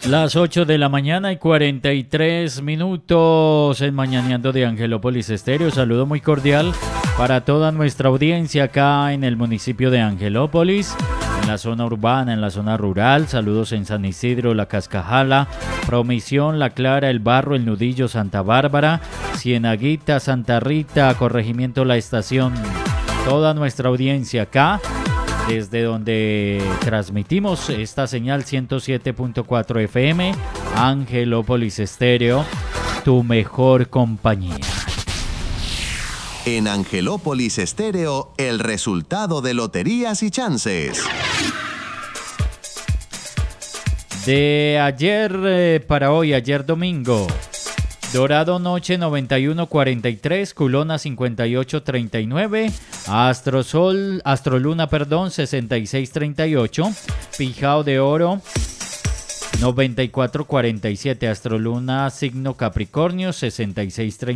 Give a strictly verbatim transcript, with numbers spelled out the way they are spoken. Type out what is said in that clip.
Las ocho de la mañana y cuarenta y tres minutos en Mañaneando de Angelópolis Estéreo. Saludo muy cordial para toda nuestra audiencia acá en el municipio de Angelópolis, en la zona urbana, en la zona rural. Saludos en San Isidro, La Cascajala, Promisión, La Clara, El Barro, El Nudillo, Santa Bárbara, Cienaguita, Santa Rita, Corregimiento La Estación. Toda nuestra audiencia acá, desde donde transmitimos esta señal ciento siete punto cuatro F M, Angelópolis Estéreo, tu mejor compañía. En Angelópolis Estéreo, el resultado de loterías y chances. De ayer eh, para hoy, ayer domingo. Dorado Noche noventa y uno cuarenta y tres, Culona cincuenta y ocho treinta y nueve, Astrosol, Astroluna, perdón, sesenta y seis treinta y ocho, Pijao de Oro noventa y cuatro cuarenta y siete, Astroluna signo Capricornio sesenta y seis treinta y ocho.